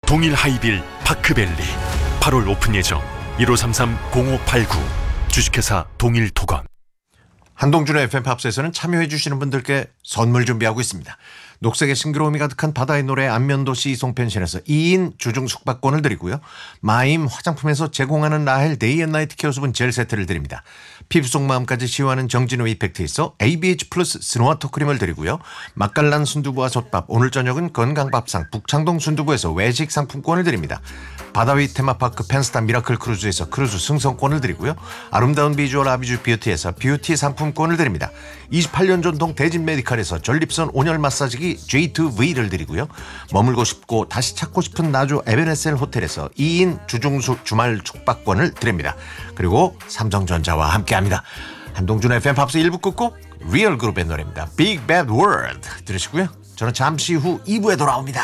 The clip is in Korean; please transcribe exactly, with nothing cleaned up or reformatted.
동일 하이빌 파크밸리 팔월 오픈 예정. 일오삼삼 공오팔구 주식회사 동일토건. 한동준의 에프엠 팝스에서는 참여해주시는 분들께 선물 준비하고 있습니다. 녹색의 싱그러움이 가득한 바다의 노래 안면도시 이송펜션에서 이 인 주중 숙박권을 드리고요. 마임 화장품에서 제공하는 라헬 데이앤나이트 케어수분 젤 세트를 드립니다. 피부 속 마음까지 치유하는 정진호 이펙트에서 에이비에이치 플러스 스노와터 크림을 드리고요. 맛깔난 순두부와 솥밥, 오늘 저녁은 건강밥상 북창동 순두부에서 외식 상품권을 드립니다. 바다 위 테마파크 펜스타 미라클 크루즈에서 크루즈 승선권을 드리고요. 아름다운 비주얼 아비주 뷰티에서 뷰티 상품권을 드립니다. 이십팔 년 전통 대진 메디칼에서 전립선 온열 마사지기 제이 투 브이를 드리고요. 머물고 싶고 다시 찾고 싶은 나주 에베네셀 호텔에서 이 인 주중수 주말 숙박권을 드립니다. 그리고 삼성전자와 함께합니다. 한동준 에프엠 팝스 일 부 끝곡 리얼 그룹의 노래입니다. Big Bad World 들으시고요. 저는 잠시 후 이 부에 돌아옵니다.